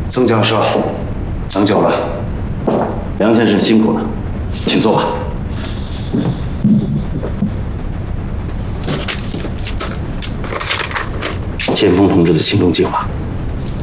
曾教授，等久了。梁先生辛苦了，请坐吧。剑锋同志的行动计划